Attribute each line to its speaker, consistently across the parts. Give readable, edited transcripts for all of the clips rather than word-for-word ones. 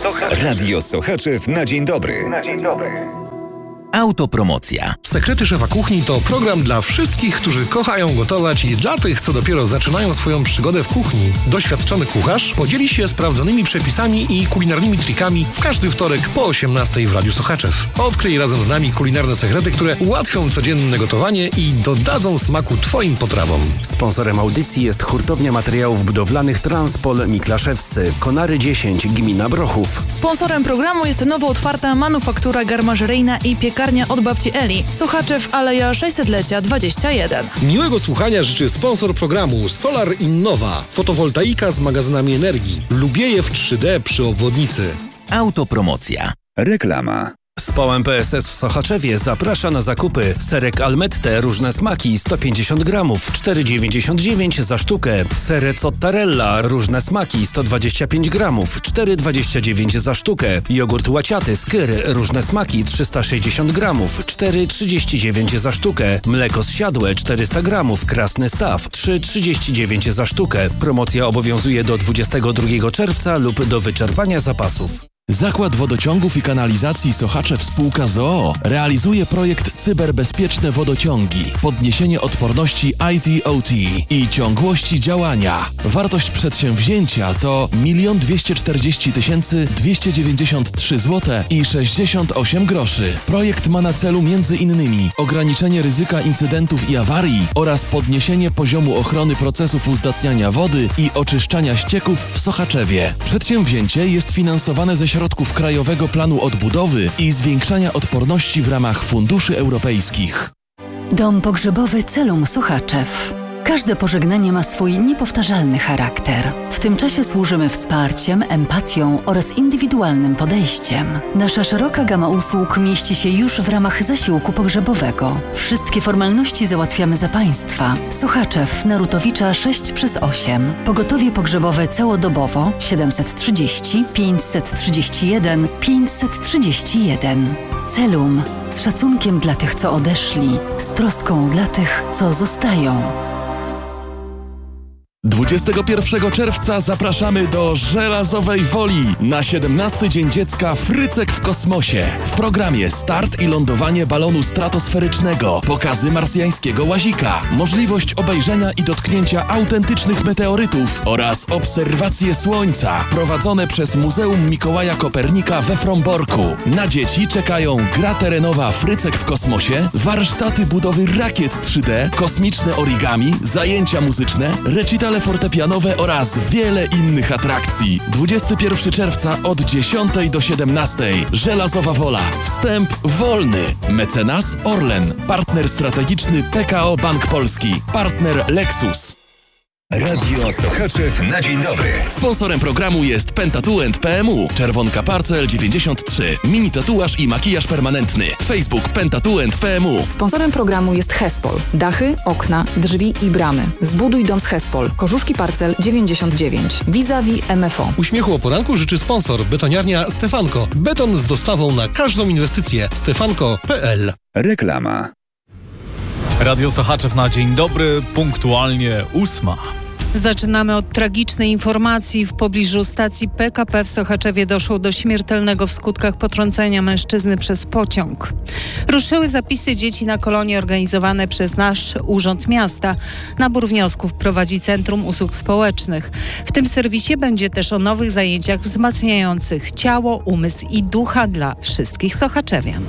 Speaker 1: Radio Sochaczew na dzień dobry. Autopromocja.
Speaker 2: Sekrety szefa kuchni to program dla wszystkich, którzy kochają gotować i dla tych, co dopiero zaczynają swoją przygodę w kuchni. Doświadczony kucharz podzieli się sprawdzonymi przepisami i kulinarnymi trikami w każdy wtorek po 18:00 w Radiu Sochaczew. Odkryj razem z nami kulinarne sekrety, które ułatwią codzienne gotowanie i dodadzą smaku Twoim potrawom.
Speaker 3: Sponsorem audycji jest hurtownia materiałów budowlanych Transpol Miklaszewscy, Konary 10, gmina Brochów.
Speaker 4: Sponsorem programu jest nowo otwarta manufaktura garmażeryjna i piekarnia od babci Eli. Sochaczew, Aleja 600-lecia 21.
Speaker 2: Miłego słuchania życzy sponsor programu Solar Innova. Fotowoltaika z magazynami energii. Lubieje w 3D przy obwodnicy.
Speaker 1: Autopromocja. Reklama.
Speaker 3: Spół PSS w Sochaczewie zaprasza na zakupy. Serek Almette, różne smaki, 150 gramów, 4,99 za sztukę. Serec Ottarella, różne smaki, 125 gramów, 4,29 za sztukę. Jogurt łaciaty Skyr, różne smaki, 360 gramów, 4,39 za sztukę. Mleko zsiadłe, 400 gramów, Krasny Staw, 3,39 za sztukę. Promocja obowiązuje do 22 czerwca lub do wyczerpania zapasów.
Speaker 5: Zakład Wodociągów i Kanalizacji Sochaczew Spółka z o.o. realizuje projekt Cyberbezpieczne Wodociągi, podniesienie odporności IT/OT i ciągłości działania. Wartość przedsięwzięcia to 1 240 293 zł i 68 groszy. Projekt ma na celu m.in. ograniczenie ryzyka incydentów i awarii oraz podniesienie poziomu ochrony procesów uzdatniania wody i oczyszczania ścieków w Sochaczewie. Przedsięwzięcie jest finansowane ze środków Krajowego Planu Odbudowy i zwiększania odporności w ramach funduszy europejskich.
Speaker 6: Dom pogrzebowy Celum Sochaczew. Każde pożegnanie ma swój niepowtarzalny charakter. W tym czasie służymy wsparciem, empatią oraz indywidualnym podejściem. Nasza szeroka gama usług mieści się już w ramach zasiłku pogrzebowego. Wszystkie formalności załatwiamy za Państwa. Sochaczew, Narutowicza 6/8. Pogotowie pogrzebowe całodobowo 730 531 531. Celum. Z szacunkiem dla tych, co odeszli. Z troską dla tych, co zostają.
Speaker 5: 21 czerwca zapraszamy do Żelazowej Woli na 17 Dzień Dziecka Frycek w kosmosie. W programie start i lądowanie balonu stratosferycznego, pokazy marsjańskiego łazika, możliwość obejrzenia i dotknięcia autentycznych meteorytów oraz obserwacje Słońca prowadzone przez Muzeum Mikołaja Kopernika we Fromborku. Na dzieci czekają gra terenowa Frycek w kosmosie, warsztaty budowy rakiet 3D, kosmiczne origami, zajęcia muzyczne, recitale fortepianowe oraz wiele innych atrakcji. 21 czerwca od 10 do 17. Żelazowa Wola. Wstęp wolny. Mecenas Orlen. Partner strategiczny PKO Bank Polski. Partner Lexus.
Speaker 1: Radio Sochaczew na dzień dobry.
Speaker 5: Sponsorem programu jest Pentatouch PMU. Czerwonka Parcel 93. Mini tatuaż i makijaż permanentny. Facebook Pentatouch PMU.
Speaker 7: Sponsorem programu jest Hespol. Dachy, okna, drzwi i bramy. Zbuduj dom z Hespol. Korzuszki Parcel 99. Vis-a-vis MFO.
Speaker 2: Uśmiechu o poranku życzy sponsor betoniarnia Stefanko. Beton z dostawą na każdą inwestycję. stefanko.pl.
Speaker 1: Reklama.
Speaker 8: Radio Sochaczew na dzień dobry, punktualnie 8:00.
Speaker 9: Zaczynamy od tragicznej informacji. W pobliżu stacji PKP w Sochaczewie doszło do śmiertelnego w skutkach potrącenia mężczyzny przez pociąg. Ruszyły zapisy dzieci na kolonie organizowane przez nasz Urząd Miasta. Nabór wniosków prowadzi Centrum Usług Społecznych. W tym serwisie będzie też o nowych zajęciach wzmacniających ciało, umysł i ducha dla wszystkich sochaczewian.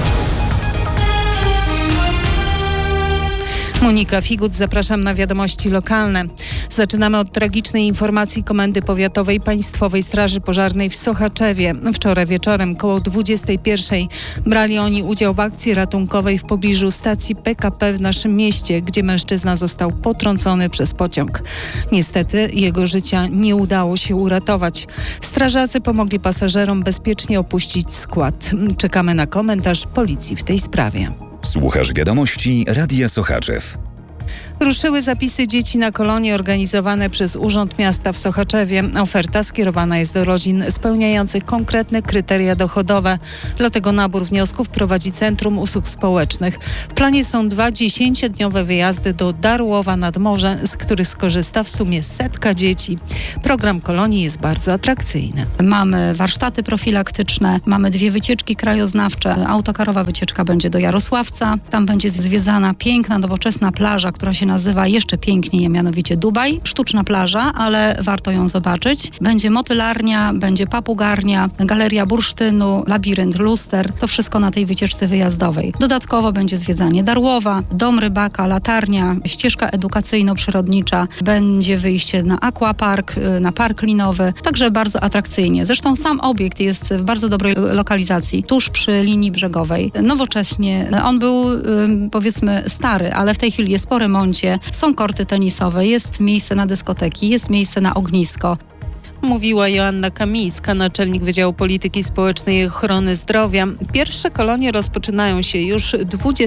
Speaker 9: Monika Figut, zapraszam na wiadomości lokalne. Zaczynamy od tragicznej informacji Komendy Powiatowej Państwowej Straży Pożarnej w Sochaczewie. Wczoraj wieczorem koło 21:00 brali oni udział w akcji ratunkowej w pobliżu stacji PKP w naszym mieście, gdzie mężczyzna został potrącony przez pociąg. Niestety jego życia nie udało się uratować. Strażacy pomogli pasażerom bezpiecznie opuścić skład. Czekamy na komentarz policji w tej sprawie.
Speaker 1: Słuchasz wiadomości Radia Sochaczew.
Speaker 9: Ruszyły zapisy dzieci na kolonie organizowane przez Urząd Miasta w Sochaczewie. Oferta skierowana jest do rodzin spełniających konkretne kryteria dochodowe. Dlatego nabór wniosków prowadzi Centrum Usług Społecznych. W planie są 2 10-dniowe wyjazdy do Darłowa nad Morze, z których skorzysta w sumie 100 dzieci. Program kolonii jest bardzo atrakcyjny.
Speaker 10: Mamy warsztaty profilaktyczne, mamy 2 wycieczki krajoznawcze. Autokarowa wycieczka będzie do Jarosławca. Tam będzie zwiedzana piękna, nowoczesna plaża, która się nazywa jeszcze piękniej, mianowicie Dubaj. Sztuczna plaża, ale warto ją zobaczyć. Będzie motylarnia, będzie papugarnia, galeria bursztynu, labirynt luster. To wszystko na tej wycieczce wyjazdowej. Dodatkowo będzie zwiedzanie Darłowa, dom rybaka, latarnia, ścieżka edukacyjno-przyrodnicza. Będzie wyjście na aquapark, na park linowy. Także bardzo atrakcyjnie. Zresztą sam obiekt jest w bardzo dobrej lokalizacji, tuż przy linii brzegowej. Nowocześnie. On był powiedzmy stary, ale w tej chwili jest po remoncie. Są korty tenisowe, jest miejsce na dyskoteki, jest miejsce na ognisko.
Speaker 9: Mówiła Joanna Kamińska, naczelnik Wydziału Polityki Społecznej i Ochrony Zdrowia. Pierwsze kolonie rozpoczynają się już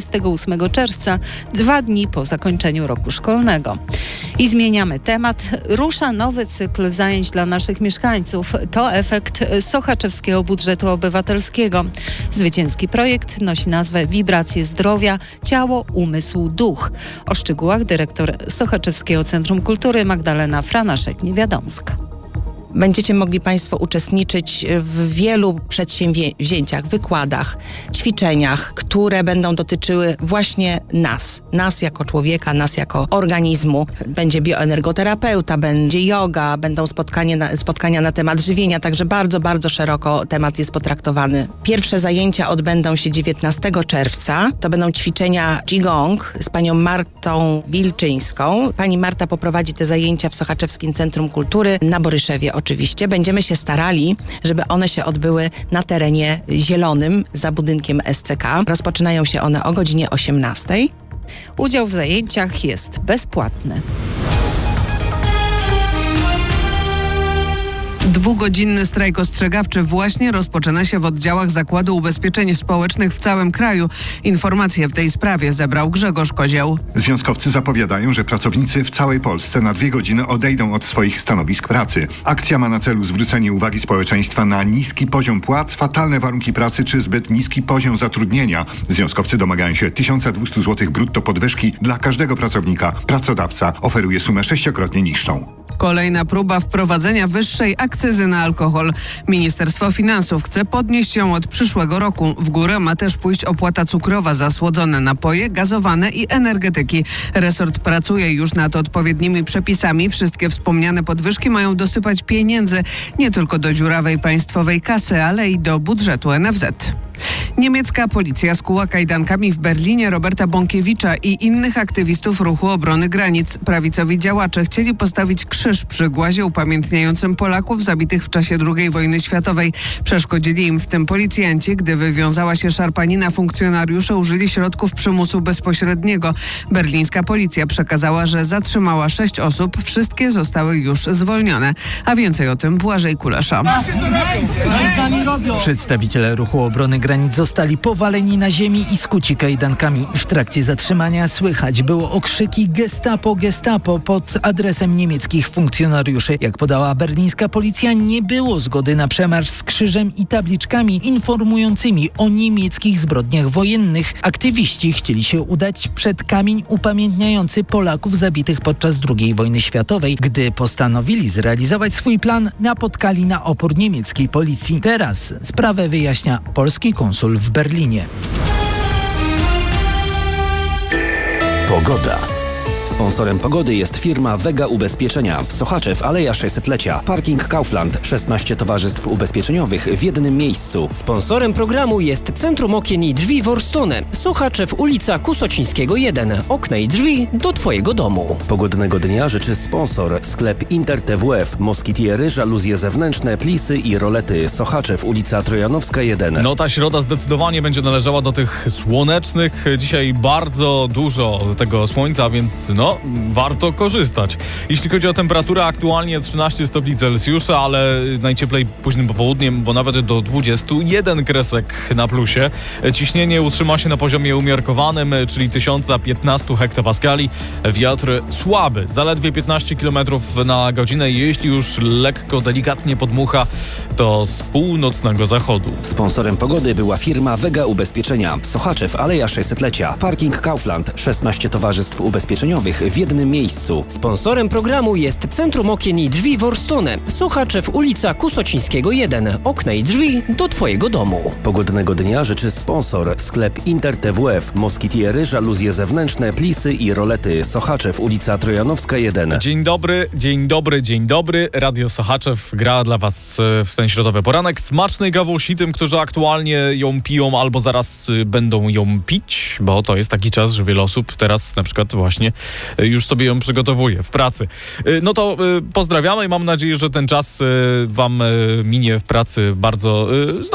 Speaker 9: 28 czerwca, 2 dni po zakończeniu roku szkolnego. I zmieniamy temat. Rusza nowy cykl zajęć dla naszych mieszkańców. To efekt sochaczewskiego budżetu obywatelskiego. Zwycięski projekt nosi nazwę Wibracje Zdrowia – Ciało, Umysł, Duch. O szczegółach dyrektor Sochaczewskiego Centrum Kultury Magdalena Franaszek-Niewiadomska.
Speaker 11: Będziecie mogli Państwo uczestniczyć w wielu przedsięwzięciach, wykładach, ćwiczeniach, które będą dotyczyły właśnie nas jako człowieka, nas jako organizmu. Będzie bioenergoterapeuta, będzie yoga, będą spotkania na temat żywienia, także bardzo, bardzo szeroko temat jest potraktowany. Pierwsze zajęcia odbędą się 19 czerwca. To będą ćwiczenia Qigong z panią Martą Wilczyńską. Pani Marta poprowadzi te zajęcia w Sochaczewskim Centrum Kultury na Boryszewie. Oczywiście będziemy się starali, żeby one się odbyły na terenie zielonym za budynkiem SCK. Rozpoczynają się one o godzinie 18.
Speaker 9: Udział w zajęciach jest bezpłatny. 2-godzinny strajk ostrzegawczy właśnie rozpoczyna się w oddziałach Zakładu Ubezpieczeń Społecznych w całym kraju. Informacje w tej sprawie zebrał Grzegorz Kozieł.
Speaker 12: Związkowcy zapowiadają, że pracownicy w całej Polsce na 2 godziny odejdą od swoich stanowisk pracy. Akcja ma na celu zwrócenie uwagi społeczeństwa na niski poziom płac, fatalne warunki pracy czy zbyt niski poziom zatrudnienia. Związkowcy domagają się 1200 zł brutto podwyżki dla każdego pracownika. Pracodawca oferuje sumę 6-krotnie niższą.
Speaker 9: Kolejna próba wprowadzenia wyższej akcyzy na alkohol. Ministerstwo Finansów chce podnieść ją od przyszłego roku. W górę ma też pójść opłata cukrowa za słodzone napoje, gazowane i energetyki. Resort pracuje już nad odpowiednimi przepisami. Wszystkie wspomniane podwyżki mają dosypać pieniędzy nie tylko do dziurawej państwowej kasy, ale i do budżetu NFZ. Niemiecka policja skuła kajdankami w Berlinie Roberta Bąkiewicza i innych aktywistów ruchu obrony granic. Prawicowi działacze chcieli postawić krzyż przy głazie upamiętniającym Polaków zabitych w czasie II wojny światowej. Przeszkodzili im w tym policjanci. Gdy wywiązała się szarpanina, funkcjonariusze użyli środków przymusu bezpośredniego. Berlińska policja przekazała, że zatrzymała 6 osób. Wszystkie zostały już zwolnione. A więcej o tym Błażej Kulesza.
Speaker 13: Przedstawiciele ruchu obrony granic zostali powaleni na ziemi i skuci kajdankami. W trakcie zatrzymania słychać było okrzyki Gestapo, Gestapo pod adresem niemieckich funkcjonariuszy. Jak podała berlińska policja, nie było zgody na przemarsz z krzyżem i tabliczkami informującymi o niemieckich zbrodniach wojennych. Aktywiści chcieli się udać przed kamień upamiętniający Polaków zabitych podczas II wojny światowej. Gdy postanowili zrealizować swój plan, napotkali na opór niemieckiej policji. Teraz sprawę wyjaśnia polski konsul w Berlinie.
Speaker 3: Pogoda. Sponsorem pogody jest firma Vega Ubezpieczenia. Sochaczew, Aleja 600-lecia. Parking Kaufland. 16 towarzystw ubezpieczeniowych w jednym miejscu.
Speaker 14: Sponsorem programu jest Centrum Okien i Drzwi Worstone. Sochaczew, ulica Kusocińskiego 1. Okna i drzwi do Twojego domu.
Speaker 3: Pogodnego dnia życzy sponsor. Sklep Inter TWF. Moskitiery, żaluzje zewnętrzne, plisy i rolety. Sochaczew, ulica Trojanowska 1.
Speaker 8: No ta środa zdecydowanie będzie należała do tych słonecznych. Dzisiaj bardzo dużo tego słońca, więc No, warto korzystać. Jeśli chodzi o temperaturę, aktualnie 13 stopni Celsjusza, ale najcieplej późnym popołudniem, bo nawet do 21 kresek na plusie. Ciśnienie utrzyma się na poziomie umiarkowanym, czyli 1015 hektopaskali. Wiatr słaby, zaledwie 15 km na godzinę. Jeśli już lekko, delikatnie podmucha, to z północnego zachodu.
Speaker 3: Sponsorem pogody była firma Vega Ubezpieczenia. Sochaczew, Aleja 600-lecia. Parking Kaufland. 16 towarzystw ubezpieczeniowych w jednym miejscu.
Speaker 14: Sponsorem programu jest Centrum Okien i Drzwi Worstone. Sochaczew, ulica Kusocińskiego 1. Okna i drzwi do Twojego domu.
Speaker 3: Pogodnego dnia życzy sponsor. Sklep Inter TWF. Moskitiery, żaluzje zewnętrzne, plisy i rolety. Sochaczew, ulica Trojanowska 1.
Speaker 8: Dzień dobry, dzień dobry, dzień dobry. Radio Sochaczew gra dla Was w ten środowy poranek. Smacznej gawusi tym, którzy aktualnie ją piją albo zaraz będą ją pić, bo to jest taki czas, że wiele osób teraz na przykład właśnie już sobie ją przygotowuje w pracy. No to pozdrawiamy i mam nadzieję, że ten czas Wam minie w pracy bardzo